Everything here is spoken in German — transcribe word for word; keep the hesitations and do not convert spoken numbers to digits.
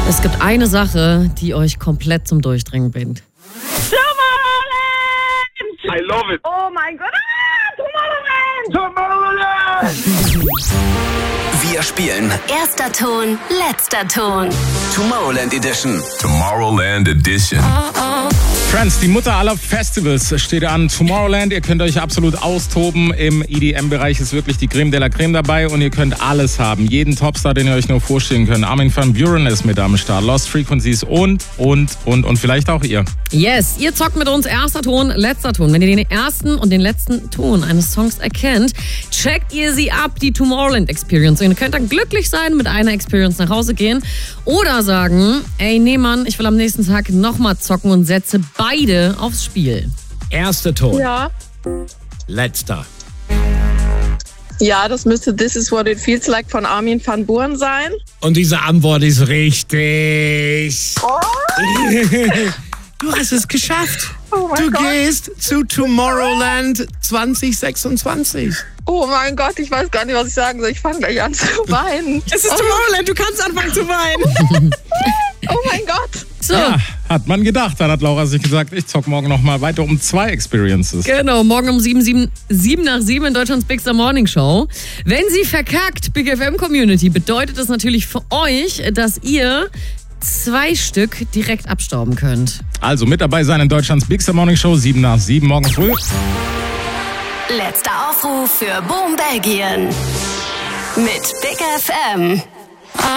Es gibt eine Sache, die euch komplett zum Durchdringen bringt. I love it. Oh mein Gott. Ah, Tomorrowland! Tomorrowland! Wir spielen Erster Ton, letzter Ton. Tomorrowland Edition. Tomorrowland Edition. Friends, die Mutter aller Festivals steht an. Tomorrowland, ihr könnt euch absolut austoben. Im E D M-Bereich ist wirklich die Creme de la Creme dabei und ihr könnt alles haben. Jeden Topstar, den ihr euch nur vorstellen könnt. Armin van Buuren ist mit am Start. Lost Frequencies und, und, und, und vielleicht auch ihr. Yes, ihr zockt mit uns erster Ton, letzter Ton. Wenn ihr den ersten und den letzten Ton eines Songs erkennt, checkt ihr sie ab, die Tomorrowland Experience. Und ihr könnt dann glücklich sein, mit einer Experience nach Hause gehen oder sagen, ey, nee Mann, ich will am nächsten Tag nochmal zocken und setze beide aufs Spiel. Erster Ton. Ja. Letzter. Ja, das müsste This Is What It Feels Like von Armin van Buuren sein. Und diese Antwort ist richtig. Oh. Du hast es geschafft. Oh mein du Gott. gehst zu Tomorrowland zwanzig sechsundzwanzig. Oh mein Gott, ich weiß gar nicht, was ich sagen soll. Ich fange gleich an zu weinen. Es ist Tomorrowland, du kannst anfangen zu weinen. Oh mein Gott. So, Ja, hat man gedacht. Dann hat Laura sich gesagt, ich zock morgen noch mal weiter um zwei Experiences. genau, morgen um sieben, sieben, sieben nach sieben in Deutschlands Big Star Morning Show. Wenn sie verkackt, Big F M Community, bedeutet das natürlich für euch, dass ihr zwei Stück direkt abstauben könnt. Also mit dabei sein in Deutschlands Big Star Morning Show, sieben nach sieben morgen früh. Letzter Aufruf für Boom Belgien. Mit Big F M.